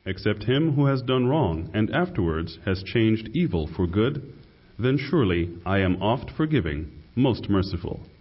except him who has done wrong and afterwards has changed evil for good, then surely I am oft forgiving, most merciful.